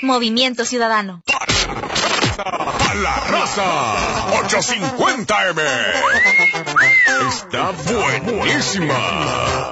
Movimiento Ciudadano. ¡A la raza! 850M. Está buenísima.